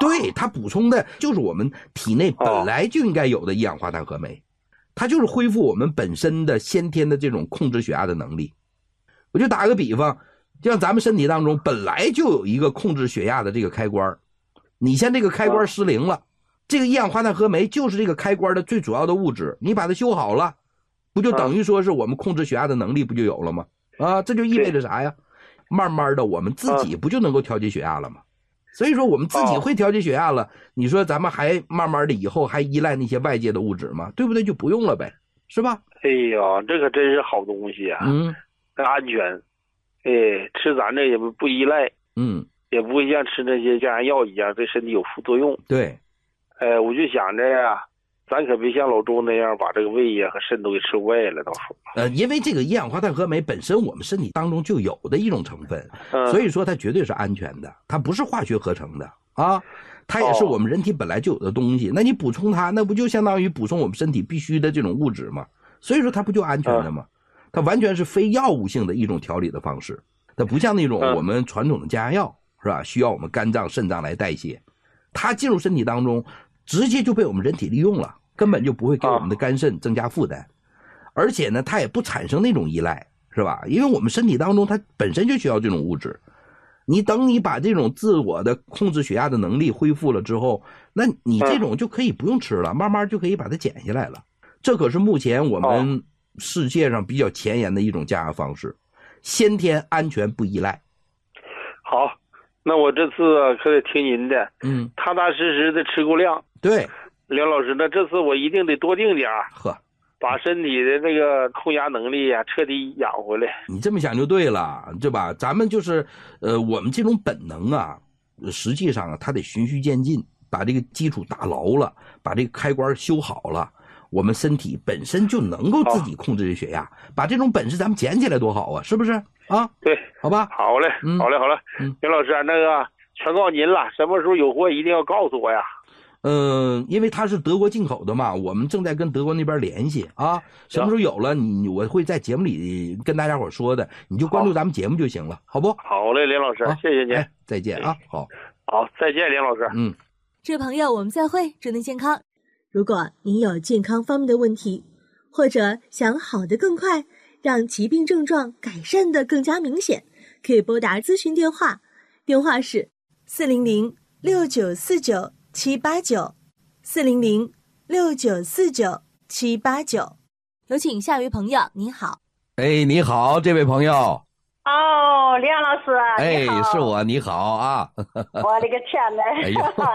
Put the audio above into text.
对，它补充的就是我们体内本来就应该有的一氧化碳合酶，它就是恢复我们本身的先天的这种控制血压的能力。我就打个比方，就像咱们身体当中本来就有一个控制血压的这个开关，你像这个开关失灵了，这个一氧化碳合酶就是这个开关的最主要的物质，你把它修好了，不就等于说是我们控制血压的能力不就有了吗？这就意味着啥呀？慢慢的我们自己不就能够调节血压了吗？所以说我们自己会调节血压了，你说咱们还慢慢的以后还依赖那些外界的物质吗？对不对？就不用了呗，是吧？ 哎呀，这可真是好东西啊，安全。吃咱这也不依赖，也不会像吃那些降压药一样对身体有副作用。 对， 我就想着呀，咱可别像老周那样把这个胃呀和肾都给吃坏了，到时候。 因为这个一氧化碳合酶本身我们身体当中就有的一种成分，所以说它绝对是安全的，它不是化学合成的啊，它也是我们人体本来就有的东西。那你补充它，那不就相当于补充我们身体必须的这种物质吗？所以说它不就安全的吗？它完全是非药物性的一种调理的方式，它不像那种我们传统的降压药，是吧？需要我们肝脏、肾脏来代谢，它进入身体当中，直接就被我们人体利用了，根本就不会给我们的肝肾增加负担，而且呢，它也不产生那种依赖，是吧？因为我们身体当中它本身就需要这种物质，你等你把这种自我的控制血压的能力恢复了之后，那你这种就可以不用吃了，慢慢就可以把它减下来了。这可是目前我们世界上比较前沿的一种降压方式，先天安全不依赖。 好，那我这次可得听您的，踏踏实实的吃够量。 对， 梁老师，那这次我一定得多定点，把身体的那个控压能力呀彻底养回来。 你这么想就对了，对吧？咱们就是我们这种本能啊，实际上啊，它得循序渐进，把这个基础打牢了，把这个开关修好了，我们身体本身就能够自己控制这血压，把这种本事咱们捡起来多好啊，是不是啊？ 对， 好吧， 好嘞，好嘞，好嘞。袁老师，那个全靠您了，什么时候有货一定要告诉我呀。 因为它是德国进口的嘛，我们正在跟德国那边联系啊，什么时候有了我会在节目里跟大家伙说的，你就关注咱们节目就行了，好不？ 好嘞，梁老师，谢谢您， 再见啊，好， 再见，梁老师。 这位朋友，我们再会，祝您健康。如果您有健康方面的问题，或者想好得更快，让疾病症状改善得更加明显，可以拨打咨询电话，电话是400-6949-789，400-6949-789。有请下一位朋友，您好。 你好，这位朋友。 梁老师，你好。 是我，你好啊。 我的个天哪！